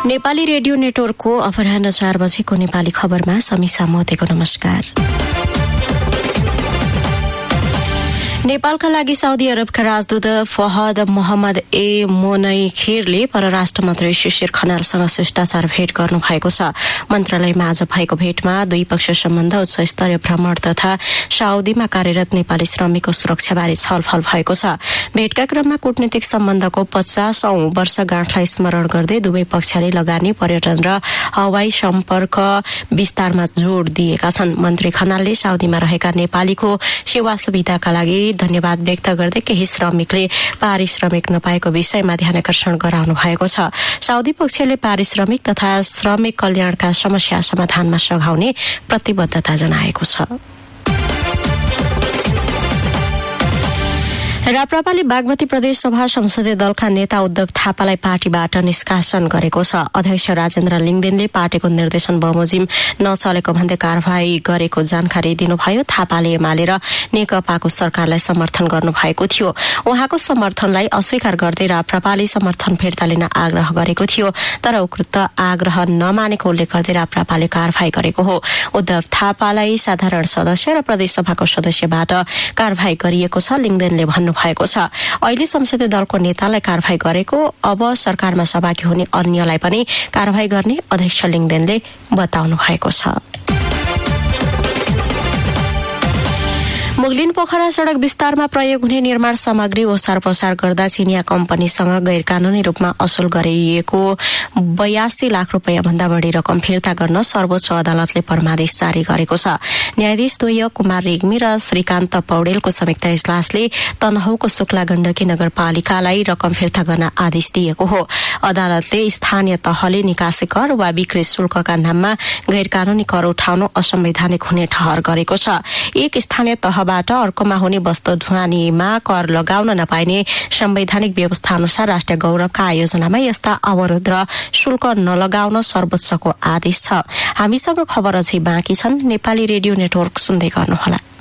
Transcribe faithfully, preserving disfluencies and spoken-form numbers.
Nepali radio नेटवर्कको अपराह्न चार बजेको नेपाली खबरमा समीक्षा मोतेको नमस्कार। नेपालका लागि साउदी अरबका राजदूत फहद मोहम्मद ए मोनैखेरले परराष्ट्र मन्त्री शिशिर खनालसँग शिष्टाचार भेट गर्नु भएको छ। मन्त्रालयमा आज भएको भेटमा द्विपक्षीय सम्बन्ध, उच्च स्तरीय भ्रमण तथा साउदीमा कार्यरत नेपाली श्रमिकको सुरक्षाबारे छलफल भएको छ। भेटका क्रममा कूटनीतिक सम्बन्धको पचासौं वर्षगाँठलाई स्मरण गर्दै दुवै पक्षले लगानी, पर्यटन र हवाई सम्पर्क विस्तारमा जोड़ दिएका छन्। मन्त्री खनालले साउदीमा रहेका नेपालीको सेवा सुविधाका लागि धन्यवाद व्यक्त गर्दै केही श्रमिकले पारिश्रमिक नपाएको विषयमा ध्यानकर्षण गराउनु भएको छ। साउदी पक्षले पारिश्रमिक तथा श्रमिक कल्याणका समस्या समाधानमा सघाउने प्रतिबद्धता जनाएको छ। राप्रपाले बागमती प्रदेश सभा संसदीय दलका नेता उद्धव थापालाई पार्टीबाट निष्कासन गरेको छ। अध्यक्ष राजेन्द्र लिङदेनले पार्टीको निर्देशन बमोजिम नचलेको भन्दै कारवाही गरेको जानकारी दिनुभयो। थापाले एमाले र नेकपाको सरकारलाई समर्थन गर्नुभएको थियो। उहाँको समर्थनलाई अस्वीकार गर्दै राप्रपाले समर्थन फिर्ता लिन आग्रह गरेको थियो, तर उक्त आग्रह नमानेको उल्लेख गर्दै राप्रपाले कारवाही गरेको हो। उद्धव थापालाई साधारण सदस्य र प्रदेशसभाको सदस्यबाट कारवाही गरिएको छ। लिङदेनले भन्नु भएको छ, अहिले संसदीय दलको नेतालाई कारवाही गरेको, अब सरकारमा सहभागी हुने अन्यलाई पनि कारवाही गर्ने अध्यक्ष लिङदेनले बताउनु भएको छ। मुगलिन पोखरा सड़क विस्तारमा प्रयोग हुने निर्माण सामग्री ओसार पसार गर्दा चिनिया कम्पनीसँग गैरकानूनी रूपमा असुल गरिएको बयासी लाख रूपियाँ भन्दा बढ़ी रकम फिर्ता गर्न सर्वोच्च अदालतले परमादेश जारी गरेको छ। न्यायाधीश द्वय कुमार रेग्मी र श्रीकान्त पौडेलको संयुक्त इजलासले तनहुँको शुक्ला गण्डकी नगरपालिकालाई रकम फिर्ता गर्न आदेश दिएको हो। अदालतले स्थानीय तहले निकासी कर वा बिक्री शुल्कका नाममा गैरकानूनी कर उठाउनु असंवैधानिक हुने ठहर गरेको छ। एक स्थानीय तहबाट अर्कोमा हुने वस्तु ढुवानीमा कर लगाउन नपाइने संवैधानिक व्यवस्था अनुसार राष्ट्रिय गौरवका आयोजनामा यस्ता अवरोध र शुल्क नलगाउन सर्वोच्चको आदेश छ। हामीसँग खबर अझै बाँकी छन्। नेपाली रेडियो नेटवर्क सुन्दै गर्नुहोला।